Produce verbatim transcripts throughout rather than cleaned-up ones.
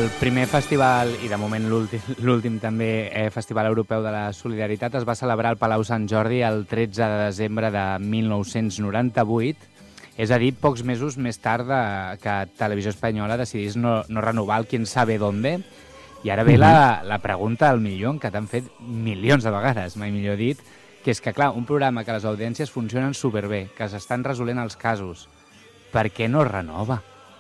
El primer festival, i de moment l'últim també, eh, Festival Europeu de la Solidaritat, es va celebrar al Palau Sant Jordi el tretze de desembre de mil nou-cents noranta-vuit, és a dir, pocs mesos més tard de, que Televisió Espanyola decidís no, no renovar el Quién sabe dónde, i ara ve uh -huh. la, la pregunta al millón que t'han fet milions de vegades, mai millor dit, que és que, clar, un programa que les audiències funcionen superbé, que s'estan resolent els casos, ¿per qué no renova?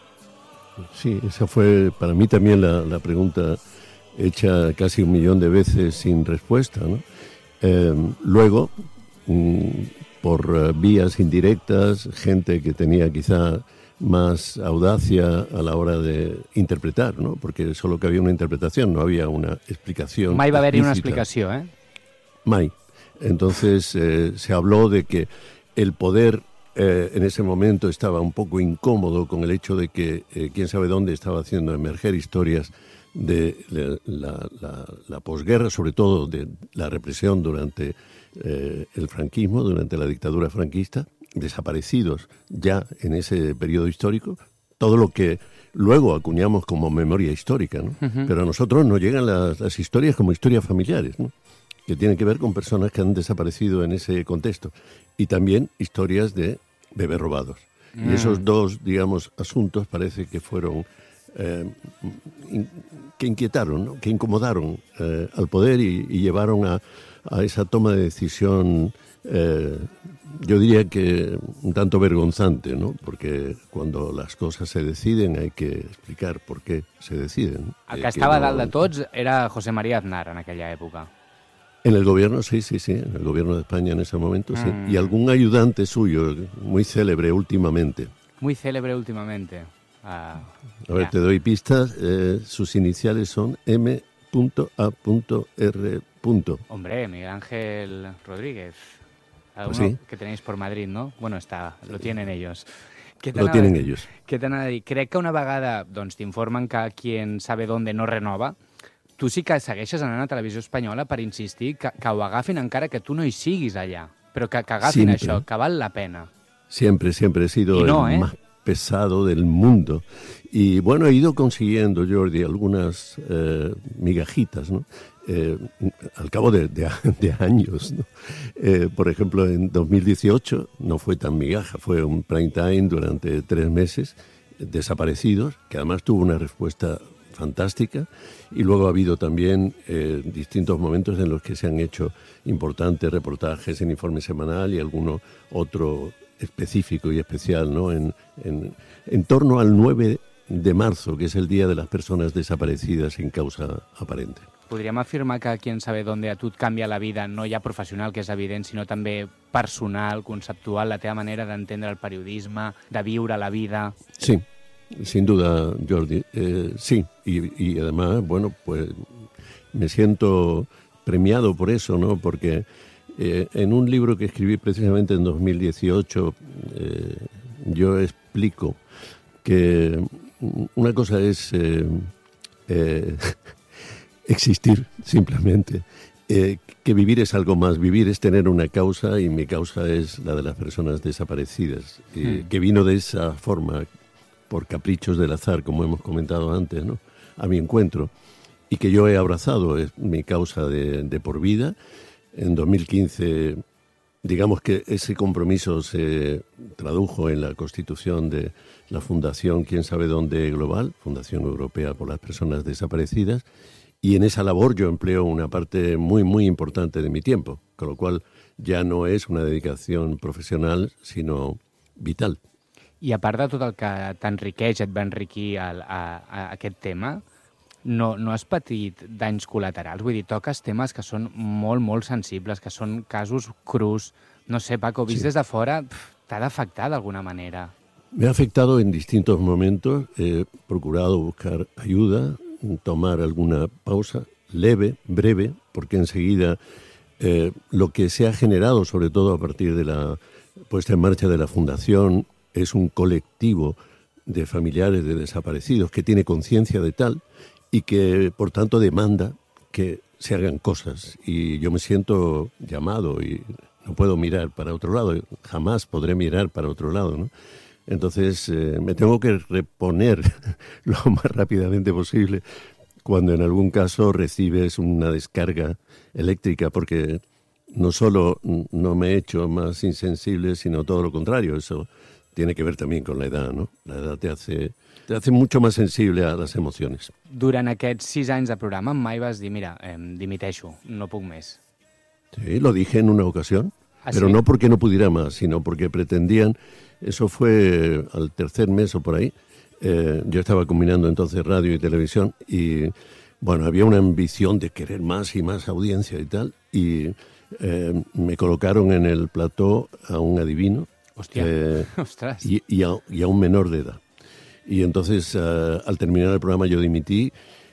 Sí, esa fue para mí también la, la pregunta hecha casi un millón de veces sin respuesta, ¿no? Eh, luego, mm, por uh, vías indirectas, gente que tenía quizá más audacia a la hora de interpretar, ¿no? Porque solo que había una interpretación, no había una explicación. Mai va haver-hi una explicació, ¿eh? Mai. Entonces eh, se habló de que el poder eh, en ese momento estaba un poco incómodo con el hecho de que eh, quién sabe dónde estaba haciendo emerger historias de la, la, la, la posguerra, sobre todo de la represión durante eh, el franquismo, durante la dictadura franquista, desaparecidos ya en ese periodo histórico, todo lo que luego acuñamos como memoria histórica, ¿no? Uh-huh. Pero a nosotros nos llegan las, las historias como historias familiares, ¿no? Que tienen que ver con personas que han desaparecido en ese contexto, y también historias de bebés robados. Mm. Y esos dos, digamos, asuntos parece que fueron, eh, in, que inquietaron, ¿no? Que incomodaron eh, al poder y, y llevaron a, a esa toma de decisión, eh, yo diría que un tanto vergonzante, ¿no? Porque cuando las cosas se deciden hay que explicar por qué se deciden. El eh, que estava no... dalt de tots era José María Aznar en aquella època. En el gobierno, sí, sí, sí, en el gobierno de España en ese momento, sí. Mm. Y algún ayudante suyo, muy célebre últimamente. Muy célebre últimamente. Uh, A ver, yeah. Te doy pistas. Eh, sus iniciales son M A R. Hombre, Miguel Ángel Rodríguez. Pues sí. Que tenéis por Madrid, ¿no? Bueno, está, lo tienen ellos. Lo tienen ellos. Què t'anava a dir? Crec que una vegada doncs, t'informen que Quién sabe dónde no renova, tu sí que segueixes anant a Televisió Espanyola per insistir que, que ho agafin encara que tu no hi siguis allà, però que, que agafin siempre. Això, que val la pena. Siempre, siempre he sido no, el ¿eh? más pesado del mundo. Y bueno, he ido consiguiendo, Jordi, algunas eh, migajitas, ¿no? Eh, al cabo de, de, de años, ¿no? Eh, por ejemplo, en dos mil dieciocho no fue tan migaja, fue un prime time durante tres meses, Desaparecidos, que además tuvo una respuesta fantástica, y luego ha habido también eh, distintos momentos en los que se han hecho importantes reportajes en Informe Semanal y alguno otro específico y especial, ¿no? En, en, en torno al nueve de marzo, que es el Día de las Personas Desaparecidas sin causa aparente. Podríem afirmar que Quién sabe dónde a tu et canvia la vida, no ja professional, que és evident, sinó també personal, conceptual, la teva manera d'entendre el periodisme, de viure la vida. Sí. Sin duda, Jordi, eh, sí, y, y además, bueno, pues me siento premiado por eso, ¿no? Porque eh, en un libro que escribí precisamente en dos mil dieciocho, eh, yo explico que una cosa es eh, eh, existir simplemente, eh, que vivir es algo más, vivir es tener una causa, y mi causa es la de las personas desaparecidas, eh, hmm. que vino de esa forma, por caprichos del azar, como hemos comentado antes, ¿no? A mi encuentro, y que yo he abrazado, es mi causa de, de por vida. En dos mil quince, digamos que ese compromiso se tradujo en la constitución de la Fundación Quién sabe dónde Global, Fundación Europea por las Personas Desaparecidas, y en esa labor yo empleo una parte muy, muy importante de mi tiempo, con lo cual ya no es una dedicación profesional, sino vital. I a part de tot el que t'enriqueix, et va enriquir a, a, a aquest tema, no, no has patit danys col·laterals? Vull dir, toques temes que són molt, molt sensibles, que són casos crus. No sé, Paco, vist sí. des de fora, t'ha d'afectar d'alguna manera. Me ha afectado en distintos momentos. He procurado buscar ayuda, tomar alguna pausa, leve, breve, porque enseguida eh, lo que se ha generado, sobre todo a partir de la puesta en marcha de la Fundación, es un colectivo de familiares de desaparecidos que tiene conciencia de tal y que, por tanto, demanda que se hagan cosas. Y yo me siento llamado y no puedo mirar para otro lado, jamás podré mirar para otro lado, ¿no? Entonces eh, me tengo que reponer lo más rápidamente posible cuando en algún caso recibes una descarga eléctrica, porque no solo no me he hecho más insensible, sino todo lo contrario. Eso tiene que ver también con la edad, ¿no? La edad te hace, te hace mucho más sensible a las emociones. Durant aquests sis anys de programa mai vas dir, mira, eh, dimiteixo, no puc més. Sí, lo dije en una ocasión, ¿Ah, pero sí? no porque no pudiera más, sino porque pretendían, eso fue al tercer mes o por ahí, eh, yo estaba combinando entonces radio y televisión y, bueno, había una ambición de querer más y más audiencia y tal, y eh, me colocaron en el plató a un adivino. Hostia, eh, ostras. y, y, a, y a un menor de edad. Y entonces, uh, al terminar el programa, yo dimití.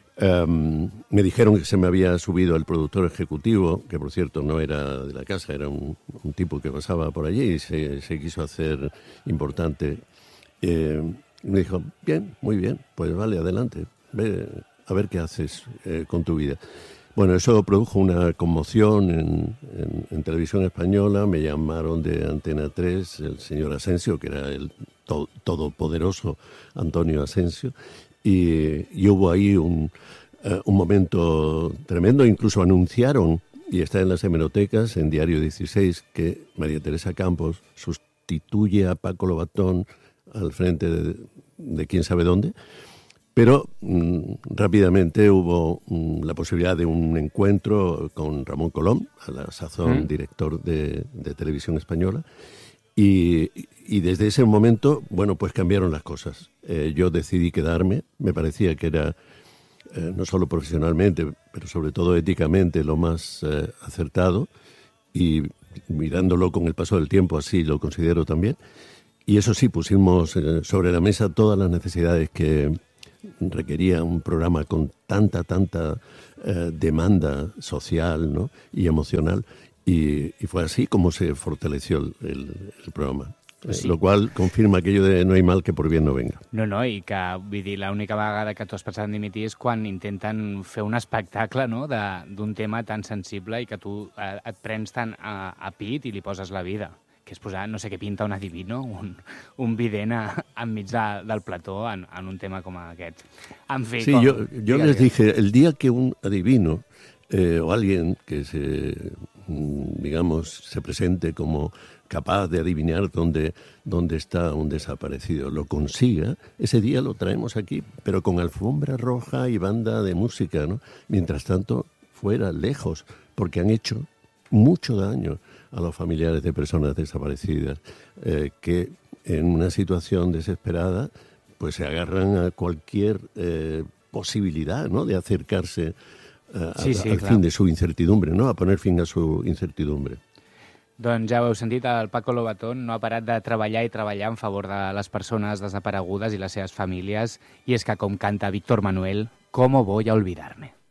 Um, me dijeron que se me había subido el productor ejecutivo, que por cierto no era de la casa, era un, un tipo que pasaba por allí y se, se quiso hacer importante. Eh, me dijo, bien, muy bien, pues vale, adelante, ve a ver qué haces eh, con tu vida. Bueno, eso produjo una conmoción en, en, en televisión española. Me llamaron de Antena tres el señor Asensio, que era el to, todopoderoso Antonio Asensio, y, y hubo ahí un, uh, un momento tremendo. Incluso anunciaron, y está en las hemerotecas, en Diario dieciséis, que María Teresa Campos sustituye a Paco Lobatón al frente de, de quién sabe dónde. Pero mmm, rápidamente hubo mmm, la posibilidad de un encuentro con Ramón Colom, a la sazón ¿Mm? director de, de Televisión Española, y, y desde ese momento, bueno, pues cambiaron las cosas. Eh, yo decidí quedarme, me parecía que era, eh, no solo profesionalmente, pero sobre todo éticamente, lo más eh, acertado, y mirándolo con el paso del tiempo, así lo considero también. Y eso sí, pusimos eh, sobre la mesa todas las necesidades que requería un programa con tanta, tanta eh, demanda social, ¿no? y emocional, y, y fue así como se fortaleció el, el, el programa. Sí. Eh, lo qual confirma aquello de no hay mal que por bien no venga. No, no, i que, vull dir, l'única vegada que tu has pensat en dimitir és quan intenten fer un espectacle, no?, d'un tema tan sensible i que tu eh, et prens tan a, a pit i li poses la vida, que és posar, no sé què pinta un adivino, un, un vident a, enmig de, del plató en, en un tema com aquest. En fi, sí, com... yo, yo les dije, el día que un adivino eh, o alguien que se, digamos, se presente como capaz de adivinar dónde, dónde está un desaparecido, lo consiga, ese día lo traemos aquí, pero con alfombra roja y banda de música, ¿no? Mientras tanto, fuera, lejos, porque han hecho mucho daño a los familiares de personas desaparecidas, eh, que en una situación desesperada pues se agarran a cualquier eh, posibilidad, ¿no?, de acercarse eh, sí, sí, al clar. fin de su incertidumbre, ¿no?, a poner fin a su incertidumbre. Doncs ja ho heu sentit, el Paco Lobatón no ha parat de treballar i treballar en favor de les persones desaparegudes i les seves famílies, i és que, com canta Víctor Manuel, ¿cómo voy a olvidarme?